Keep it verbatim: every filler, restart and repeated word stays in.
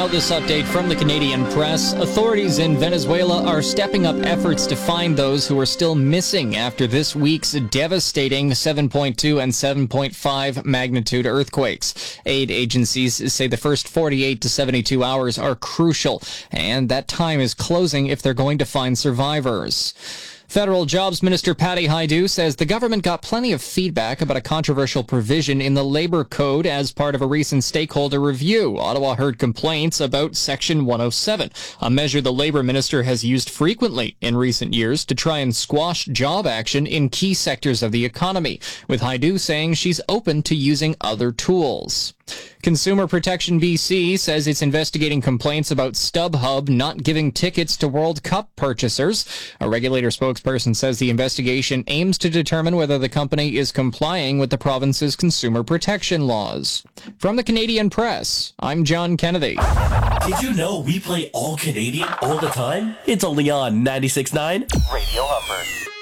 Now this update from the Canadian Press. Authorities in Venezuela are stepping up efforts to find those who are still missing after this week's devastating seven point two and seven point five magnitude earthquakes. Aid agencies say the first forty-eight to seventy-two hours are crucial, and that time is closing if they're going to find survivors. Federal Jobs Minister Patty Hajdu says the government got plenty of feedback about a controversial provision in the Labor Code as part of a recent stakeholder review. Ottawa heard complaints about Section one oh seven, a measure the Labor Minister has used frequently in recent years to try and squash job action in key sectors of the economy, with Hajdu saying she's open to using other tools. Consumer Protection B C says it's investigating complaints about StubHub not giving tickets to World Cup purchasers. A regulator spokesperson says the investigation aims to determine whether the company is complying with the province's consumer protection laws. From the Canadian Press, I'm John Kennedy. Did you know we play all Canadian all the time? It's only on ninety-six point nine Radio Humber.